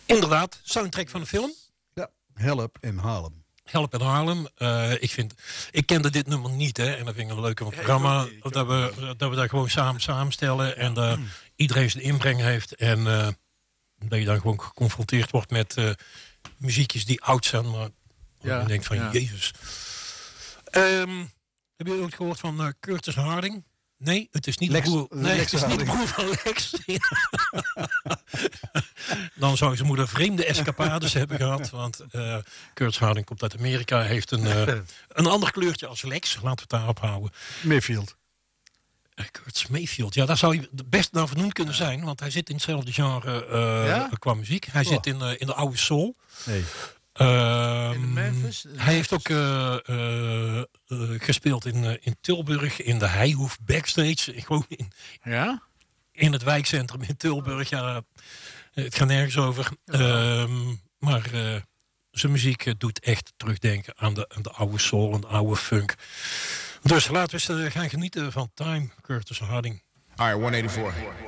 Inderdaad, soundtrack van de film. Ja, Help in Harlem. Help in Harlem. Ik kende dit nummer niet, hè. En dat vind ik een leuk van het programma. Dat we daar gewoon samen samenstellen. En iedereen zijn inbreng heeft. En dat je dan gewoon geconfronteerd wordt met muziekjes die oud zijn. Maar je denkt van, jezus. Heb je ooit gehoord van Curtis Harding? Nee, het is niet de broer. Nee, het is niet de broer van Lex. Dan zou zijn moeder vreemde escapades hebben gehad. Want Curtis Harding komt uit Amerika. Heeft een ander kleurtje als Lex. Laten we het daarop houden. Mayfield. Curtis Mayfield. Ja, daar zou hij best naar vernoemd kunnen zijn. Want hij zit in hetzelfde genre qua muziek. Hij zit in de oude soul. Nee. In Memphis? Hij heeft ook gespeeld in Tilburg, in de Heijhoef backstage. Gewoon in het wijkcentrum in Tilburg. Ja, het gaat nergens over. Maar zijn muziek doet echt terugdenken aan de oude soul en de oude funk. Dus laten we eens gaan genieten van Time, Curtis Harding. All right, 184.